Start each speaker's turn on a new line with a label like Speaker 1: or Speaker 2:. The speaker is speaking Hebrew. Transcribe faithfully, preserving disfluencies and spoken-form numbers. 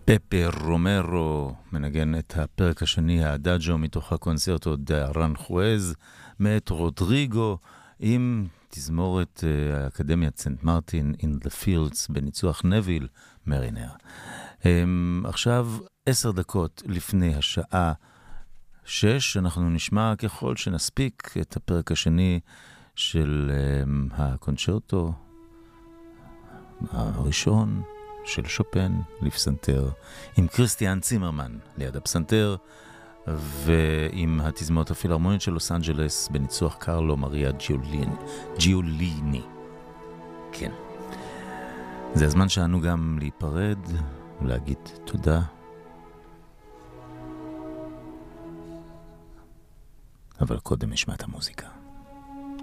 Speaker 1: פפה רומרו מנגן את הפרק השני, האדאג'ו, מתוך הקונצרטו דה ארנחואז, מאת רודריגו, עם תזמורת האקדמיית סנט מרטין in the fields, בניצוח נביל מרינר. עכשיו עשר דקות לפני השעה שש, אנחנו נשמע ככל שנספיק את הפרק השני של הקונצ'רטו הראשון של שופן לפסנתר, עם קריסטיאן צימרמן ליד הפסנתר, ועם התזמורת הפילהרמונית של לוס אנג'לס בניצוח קרלו מריה ג'יוליני. ג'יוליני. כן. זה הזמן שלנו גם להיפרד ולהגיד תודה. אבל קודם נשמע את המוזיקה.